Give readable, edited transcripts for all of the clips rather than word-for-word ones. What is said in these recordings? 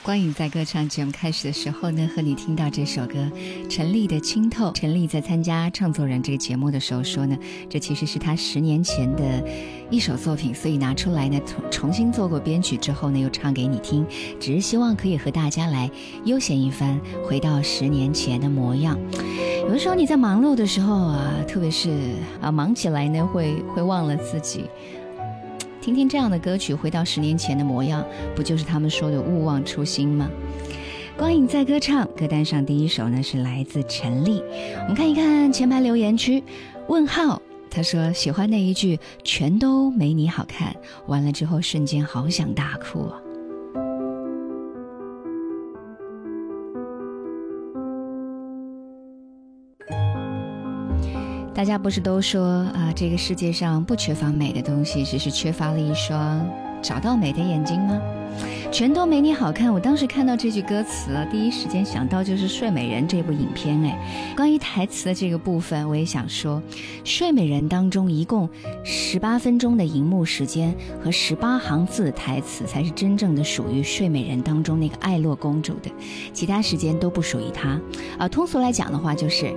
光影在歌唱节目开始的时候呢，和你听到这首歌陈粒的《清透》。陈粒在参加唱作人这个节目的时候说呢，这其实是他10年前的一首作品，所以拿出来呢重新做过编曲之后呢又唱给你听，只是希望可以和大家来悠闲一番，回到10年前的模样。有的时候你在忙碌的时候啊，特别是忙起来呢会忘了自己，听听这样的歌曲，回到10年前的模样，不就是他们说的勿忘初心吗？光影在歌唱，歌单上第一首呢是来自陈粒。我们看一看前排留言区，问号他说喜欢那一句全都没你好看，完了之后瞬间好想大哭啊。大家不是都说这个世界上不缺乏美的东西，只是缺乏了一双找到美的眼睛吗？全都没你好看，我当时看到这句歌词第一时间想到就是《睡美人》这部影片。关于台词的这个部分，我也想说，《睡美人》当中一共18分钟的荧幕时间和18行字的台词，才是真正的属于《睡美人》当中那个艾洛公主的，其他时间都不属于她。通俗来讲的话，就是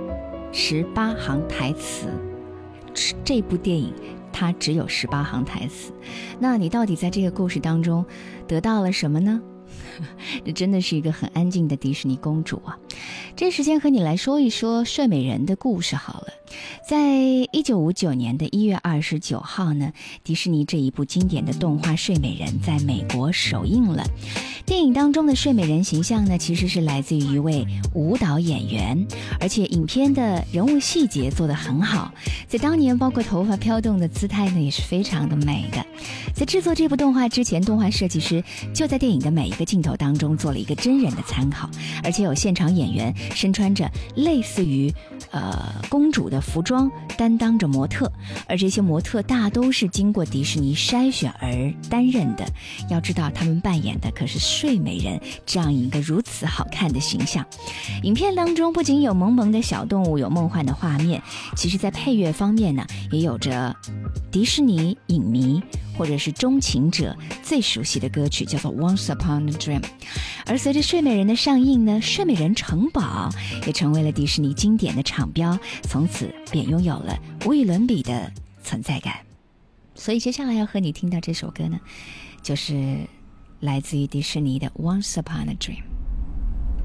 18行台词。这部电影它只有18行台词，那你到底在这个故事当中得到了什么呢？这真的是一个很安静的迪士尼公主啊。这时间和你来说一说睡美人的故事好了。在1959年的1月29号呢，迪士尼这一部经典的动画睡美人在美国首映了。电影当中的睡美人形象呢，其实是来自于一位舞蹈演员，而且影片的人物细节做得很好，在当年包括头发飘动的姿态呢也是非常的美的。在制作这部动画之前，动画设计师就在电影的每一个镜头当中做了一个真人的参考，而且有现场演员身穿着类似于公主的服装担当着模特，而这些模特大都是经过迪士尼筛选而担任的。要知道他们扮演的可是睡美人这样一个如此好看的形象。影片当中不仅有萌萌的小动物，有梦幻的画面，其实在配乐方面呢，也有着迪士尼影迷或者是钟情者最熟悉的歌曲，叫做 Once Upon a Dream。 而随着睡美人的上映呢，睡美人城堡也成为了迪士尼经典的厂标，从此便拥有了无与伦比的存在感。所以接下来要和你听到这首歌呢，就是来自于迪士尼的 Once Upon a Dream。